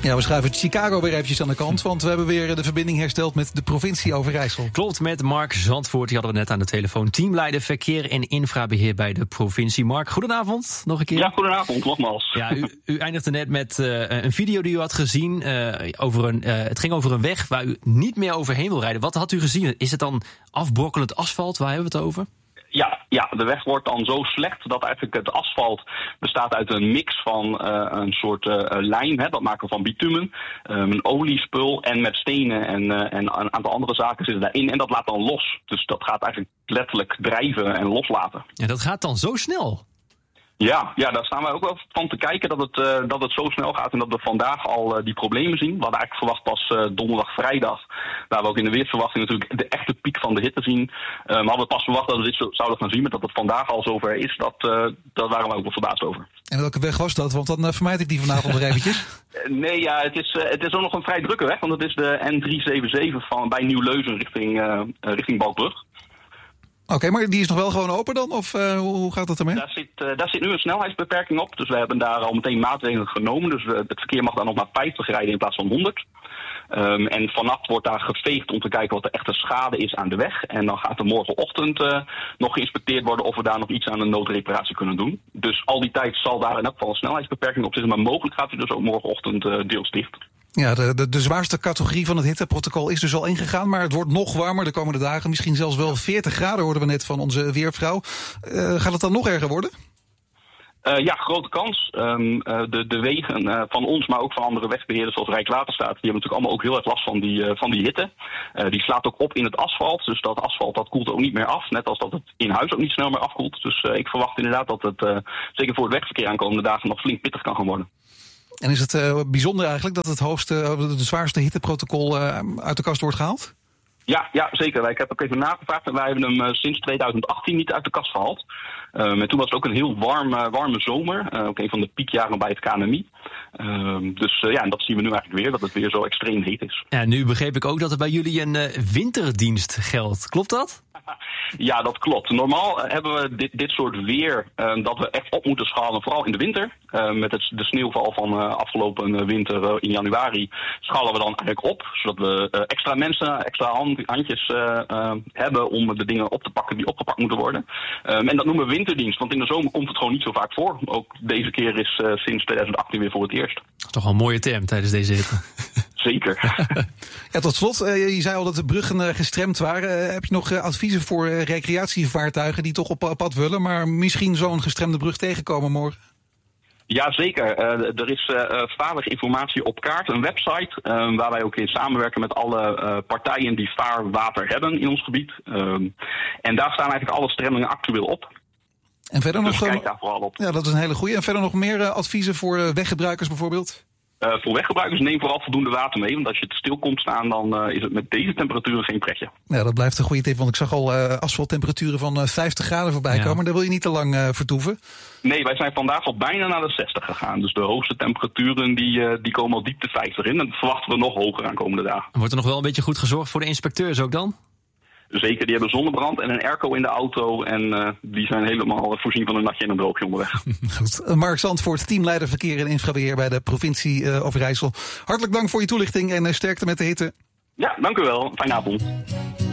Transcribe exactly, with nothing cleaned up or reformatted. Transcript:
Ja, we schuiven Chicago weer eventjes aan de kant, want we hebben weer de verbinding hersteld met de provincie Overijssel. Klopt, met Mark Zandvoort, die hadden we net aan de telefoon. Teamleider verkeer en infrabeheer bij de provincie. Mark, goedenavond, nog een keer. Ja, goedenavond, nogmaals. Ja, u, u eindigde net met uh, een video die u had gezien. Uh, over een, uh, het ging over een weg waar u niet meer overheen wil rijden. Wat had u gezien? Is het dan afbrokkelend asfalt? Waar hebben we het over? Ja, ja, de weg wordt dan zo slecht dat eigenlijk het asfalt bestaat uit een mix van uh, een soort uh, lijm. Hè, dat maken we van bitumen, um, een oliespul en met stenen en, uh, en een aantal andere zaken zitten daarin. En dat laat dan los. Dus dat gaat eigenlijk letterlijk drijven en loslaten. Ja, dat gaat dan zo snel? Ja, ja, daar staan wij ook wel van te kijken dat het, uh, dat het zo snel gaat en dat we vandaag al uh, die problemen zien. We hadden eigenlijk verwacht pas uh, donderdag, vrijdag, waar we ook in de weersverwachting natuurlijk de echte piek van de hitte zien. Uh, maar hadden we pas verwacht dat we dit zo, zouden gaan zien, maar dat het vandaag al zover is, dat, uh, daar waren we ook wel verbaasd over. En welke weg was dat? Want dan uh, vermijd ik die vanavond nog eventjes. Uh, nee, ja, het is, uh, het is ook nog een vrij drukke weg, want het is de N drie zeven zeven van, bij Nieuw-Leuzen richting, uh, richting Balkbrug. Oké, okay, maar die is nog wel gewoon open dan? Of uh, hoe gaat dat ermee? Daar zit, uh, daar zit nu een snelheidsbeperking op. Dus we hebben daar al meteen maatregelen genomen. Dus uh, het verkeer mag daar nog maar vijftig rijden in plaats van honderd. Um, en vannacht wordt daar geveegd om te kijken wat de echte schade is aan de weg. En dan gaat er morgenochtend uh, nog geïnspecteerd worden of we daar nog iets aan een noodreparatie kunnen doen. Dus al die tijd zal daar in elk geval een snelheidsbeperking op zitten. Maar mogelijk gaat hij dus ook morgenochtend uh, deels dicht. Ja, de, de, de zwaarste categorie van het hitteprotocol is dus al ingegaan. Maar het wordt nog warmer de komende dagen. Misschien zelfs wel veertig graden, hoorden we net van onze weervrouw. Uh, gaat het dan nog erger worden? Uh, ja, grote kans. Um, uh, de, de wegen uh, van ons, maar ook van andere wegbeheerders zoals Rijkswaterstaat, die hebben natuurlijk allemaal ook heel erg last van die, uh, van die hitte. Uh, die slaat ook op in het asfalt. Dus dat asfalt dat koelt ook niet meer af. Net als dat het in huis ook niet snel meer afkoelt. Dus uh, ik verwacht inderdaad dat het, uh, zeker voor het wegverkeer aankomende dagen, nog flink pittig kan gaan worden. En is het uh, bijzonder eigenlijk dat het hoogste, de zwaarste hitteprotocol uh, uit de kast wordt gehaald? Ja, ja, zeker. Ik heb ook even nagevraagd en wij hebben hem uh, sinds tweeduizend achttien niet uit de kast gehaald. Um, en toen was het ook een heel warme, warme zomer. Uh, ook een van de piekjaren bij het K N M I. Um, dus uh, ja, en dat zien we nu eigenlijk weer, dat het weer zo extreem heet is. Ja, nu begreep ik ook dat er bij jullie een uh, winterdienst geldt. Klopt dat? Ja, dat klopt. Normaal hebben we dit, dit soort weer uh, dat we echt op moeten schalen, vooral in de winter. Uh, met het, de sneeuwval van uh, afgelopen winter uh, in januari schalen we dan eigenlijk op. Zodat we uh, extra mensen, extra hand, handjes uh, uh, hebben om de dingen op te pakken die opgepakt moeten worden. Um, en dat noemen we winterdienst, want in de zomer komt het gewoon niet zo vaak voor. Ook deze keer is uh, sinds tweeduizend achttien weer voor het eerst. Toch wel een mooie term tijdens deze hitte. Zeker. Ja, tot slot, uh, je zei al dat de bruggen uh, gestremd waren. Uh, heb je nog uh, adviezen voor uh, recreatievaartuigen die toch op uh, pad willen, maar misschien zo'n gestremde brug tegenkomen morgen? Ja, zeker. Uh, er is uh, vaarweg informatie op kaart, een website, uh, waar wij ook in samenwerken met alle uh, partijen die vaarwater hebben in ons gebied. Uh, en daar staan eigenlijk alle stremmingen actueel op. En verder dus nog, kijk daar vooral op. Ja, dat is een hele goeie. En verder nog meer uh, adviezen voor uh, weggebruikers bijvoorbeeld? Uh, voor weggebruikers neem vooral voldoende water mee. Want als je het stil komt staan, dan uh, is het met deze temperaturen geen pretje. Ja, dat blijft een goede tip. Want ik zag al uh, asfalttemperaturen van uh, vijftig graden voorbij komen. Ja. Daar wil je niet te lang uh, vertoeven. Nee, wij zijn vandaag al bijna naar de zestig gegaan. Dus de hoogste temperaturen die, uh, die komen al diep de vijftig in. En dat verwachten we nog hoger aan komende dagen. Wordt er nog wel een beetje goed gezorgd voor de inspecteurs ook dan? Zeker, die hebben zonnebrand en een airco in de auto. En uh, die zijn helemaal voorzien van een natje en een droogje onderweg. Goed. Mark Zandvoort, teamleider verkeer en infrabeheer bij de provincie uh, Overijssel. Hartelijk dank voor je toelichting en uh, sterkte met de hitte. Ja, dank u wel. Fijne avond.